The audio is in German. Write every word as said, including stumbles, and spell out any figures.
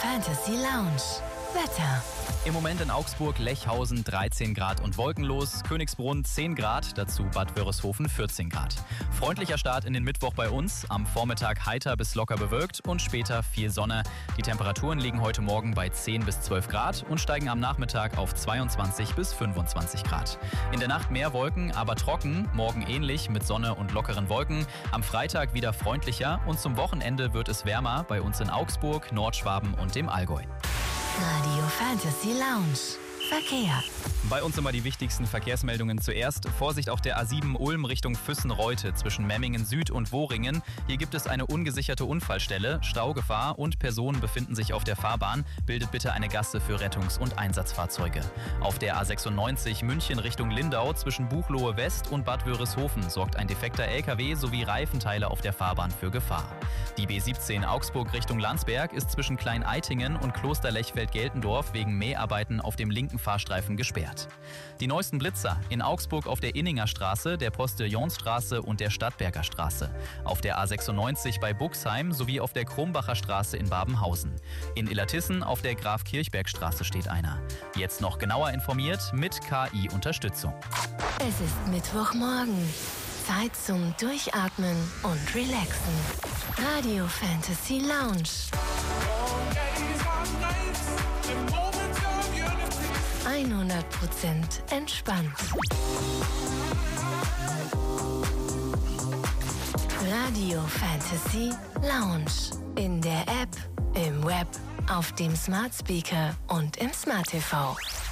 Fantasy Lounge. Wetter. Im Moment in Augsburg, Lechhausen dreizehn Grad und wolkenlos, Königsbrunn zehn Grad, dazu Bad Wörishofen vierzehn Grad. Freundlicher Start in den Mittwoch bei uns, am Vormittag heiter bis locker bewölkt und später viel Sonne. Die Temperaturen liegen heute Morgen bei zehn bis zwölf Grad und steigen am Nachmittag auf zweiundzwanzig bis fünfundzwanzig Grad. In der Nacht mehr Wolken, aber trocken, morgen ähnlich mit Sonne und lockeren Wolken. Am Freitag wieder freundlicher und zum Wochenende wird es wärmer bei uns in Augsburg, Nordschwaben und dem Allgäu. Radio Fantasy Lounge. Verkehr. Bei uns immer die wichtigsten Verkehrsmeldungen zuerst. Vorsicht auf der A sieben Ulm Richtung Füssen-Reute zwischen Memmingen Süd und Wohringen. Hier gibt es eine ungesicherte Unfallstelle, Staugefahr und Personen befinden sich auf der Fahrbahn. Bildet bitte eine Gasse für Rettungs- und Einsatzfahrzeuge. Auf der A sechsundneunzig München Richtung Lindau zwischen Buchloe West und Bad Wörishofen sorgt ein defekter L K W sowie Reifenteile auf der Fahrbahn für Gefahr. Die B siebzehn Augsburg Richtung Landsberg ist zwischen Klein-Eitingen und Kloster-Lechfeld-Geltendorf wegen Mäharbeiten auf dem linken Fahrstreifen gesperrt. Die neuesten Blitzer in Augsburg auf der Inninger Straße, der Postillonsstraße und der Stadtberger Straße. Auf der A sechsundneunzig bei Buxheim sowie auf der Krumbacher Straße in Babenhausen. In Illertissen auf der Graf-Kirchberg-Straße steht einer. Jetzt noch genauer informiert mit K I-Unterstützung. Es ist Mittwochmorgen. Zeit zum Durchatmen und Relaxen. Radio Fantasy Lounge. hundert Prozent entspannt. Radio Fantasy Lounge. In der App, im Web, auf dem Smart Speaker und im Smart T V.